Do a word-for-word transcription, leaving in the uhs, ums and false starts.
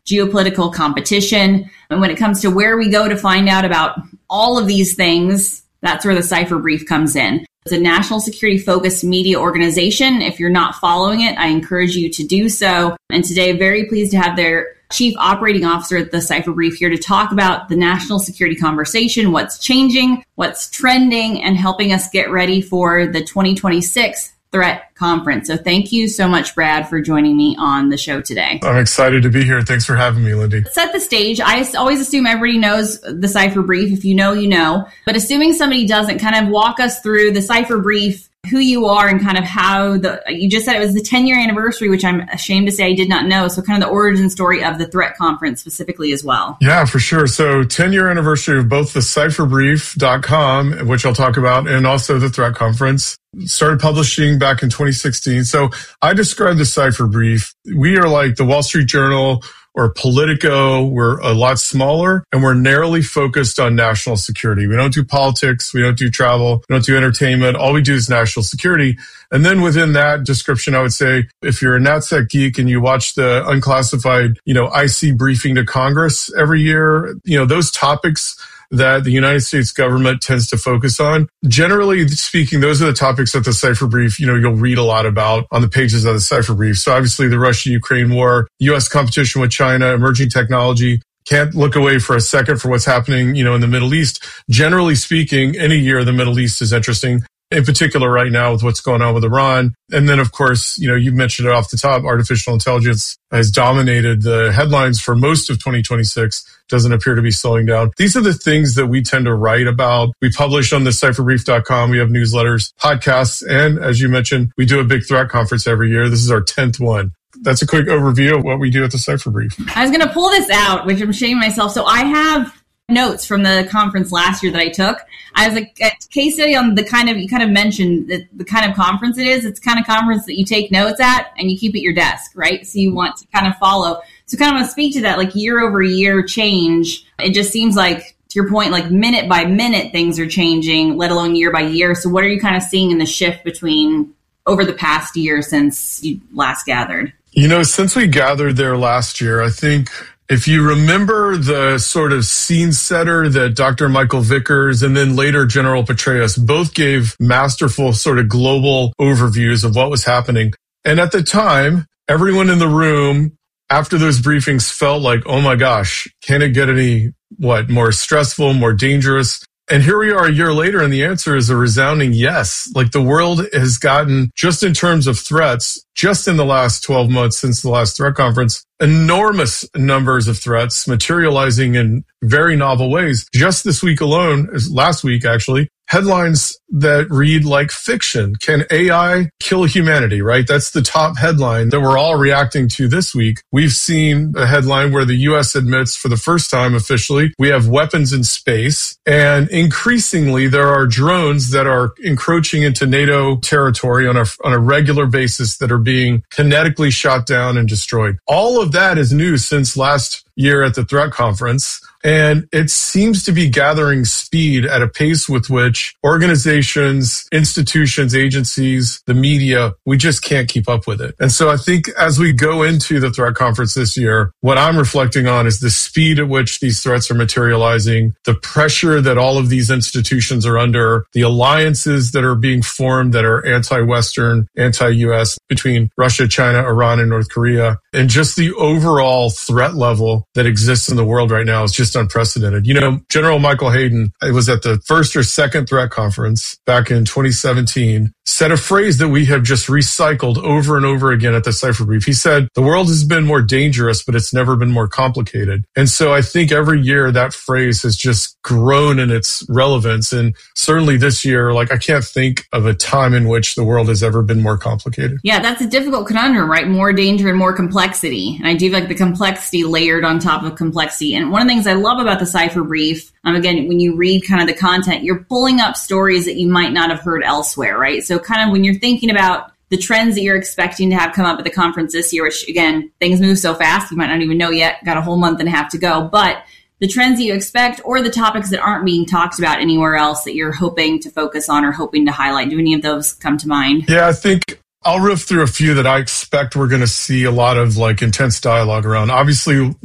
geopolitical competition. And when it comes to where we go to find out about all of these things, that's where the Cypher Brief comes in. It's a national security focused media organization. If you're not following it, I encourage you to do so. And today, very pleased to have their Chief Operating Officer at the Cypher Brief here to talk about the national security conversation, what's changing, what's trending, and helping us get ready for the twenty twenty-six Threat Conference. So thank you so much, Brad, for joining me on the show today. I'm excited to be here. Thanks for having me, Lindy. Set the stage. I always assume everybody knows the Cypher Brief. If you know, you know. But assuming somebody doesn't, kind of walk us through the Cypher Brief, who you are, and kind of how the, you just said it was the ten-year anniversary, which I'm ashamed to say I did not know. So kind of the origin story of the Threat Conference specifically as well. Yeah, for sure. So ten-year anniversary of both the cypher brief dot com, which I'll talk about, and also the Threat Conference. Started publishing back in twenty sixteen. So I describe the Cypher Brief. We are like the Wall Street Journal or Politico. We're a lot smaller, and we're narrowly focused on national security. We don't do politics. We don't do travel. We don't do entertainment. All we do is national security. And then within that description, I would say if you're a NatSec geek and you watch the unclassified, you know, I C briefing to Congress every year, you know, those topics that the United States government tends to focus on. Generally speaking, those are the topics that the Cypher Brief, you know, you'll read a lot about on the pages of the Cypher Brief. So obviously the Russia-Ukraine war, U S competition with China, emerging technology. Can't look away for a second for what's happening, you know, in the Middle East. Generally speaking, any year the Middle East is interesting. In particular right now with what's going on with Iran. And then, of course, you know, you mentioned it off the top, artificial intelligence has dominated the headlines for most of twenty twenty-six, doesn't appear to be slowing down. These are the things that we tend to write about. We publish on the cypher brief dot com. We have newsletters, podcasts, and as you mentioned, we do a big threat conference every year. This is our tenth one. That's a quick overview of what we do at the Cypher Brief. I was going to pull this out, which I'm shaming myself. So I have notes from the conference last year that I took. I was like a case study on the kind of, you kind of mentioned that the kind of conference it is. It's the kind of conference that you take notes at and you keep at your desk, right? So you want to kind of follow. So kind of want to speak to that, like year over year change. It just seems like, to your point, like minute by minute things are changing, let alone year by year. So what are you kind of seeing in the shift between over the past year since you last gathered? You know, since we gathered there last year, I think if you remember the sort of scene setter that Doctor Michael Vickers and then later General Petraeus both gave masterful sort of global overviews of what was happening. And at the time, everyone in the room after those briefings felt like, oh my gosh, can it get any, what, more stressful, more dangerous? And here we are a year later, and the answer is a resounding yes. Like the world has gotten, just in terms of threats, just in the last twelve months since the last threat conference, enormous numbers of threats materializing in very novel ways. Just this week alone, last week actually, headlines that read like fiction. Can A I kill humanity, right? That's the top headline that we're all reacting to this week. We've seen a headline where the U S admits for the first time officially, we have weapons in space. And increasingly, there are drones that are encroaching into NATO territory on a, on a regular basis that are being kinetically shot down and destroyed. All of that is new since last year at the Threat Conference. And it seems to be gathering speed at a pace with which organizations, institutions, agencies, the media, we just can't keep up with it. And so I think as we go into the Threat Conference this year, what I'm reflecting on is the speed at which these threats are materializing, the pressure that all of these institutions are under, the alliances that are being formed that are anti-Western, anti-U S between Russia, China, Iran, and North Korea, and just the overall threat level that exists in the world right now is just unprecedented. You know, General Michael Hayden, it was at the first or second threat conference back in twenty seventeen, said a phrase that we have just recycled over and over again at the Cypher Brief. He said, the world has been more dangerous, but it's never been more complicated. And so I think every year that phrase has just grown in its relevance. And certainly this year, like I can't think of a time in which the world has ever been more complicated. Yeah, that's a difficult conundrum, right? More danger and more complexity. And I do like the complexity layered on top of complexity. And one of the things I love about the Cypher Brief, um, again, when you read kind of the content, you're pulling up stories that you might not have heard elsewhere, right? So kind of when you're thinking about the trends that you're expecting to have come up at the conference this year, which again, things move so fast, you might not even know yet, got a whole month and a half to go, but the trends that you expect or the topics that aren't being talked about anywhere else that you're hoping to focus on or hoping to highlight, do any of those come to mind? Yeah, I think I'll riff through a few that I expect we're going to see a lot of like intense dialogue around. Obviously,